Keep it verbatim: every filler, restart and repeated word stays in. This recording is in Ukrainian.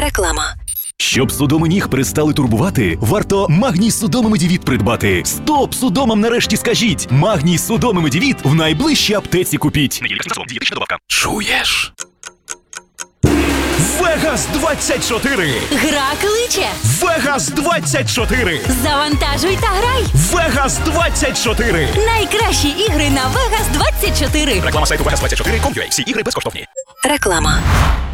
Реклама. Щоб судоми ніг перестали турбувати, варто Магній Судоми Медівіт придбати. Стоп! Судомам нарешті скажіть! Магній Судоми Медівіт в найближчій аптеці купіть. Дієтична добавка. Чуєш? Вегас двадцять чотири! Гра кличе! Вегас двадцять чотири! Завантажуй та грай! Вегас двадцять чотири! Найкращі ігри на Вегас двадцять чотири! Реклама сайту вегас двадцять чотири крапка ком крапка ю а. Всі ігри безкоштовні. Реклама.